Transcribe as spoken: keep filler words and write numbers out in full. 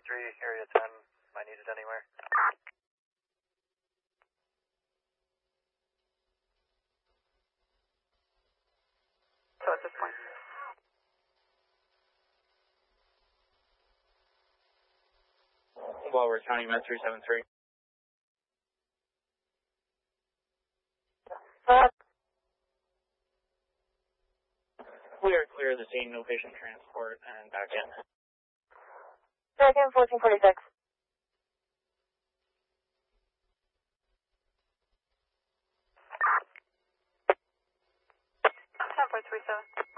three, area ten, am I needed anywhere? So at this point. Walworth County Med three seven three. Uh, We are clear of the scene, no patient transport, and back in. Second, fourteen forty-six. ten four three seven.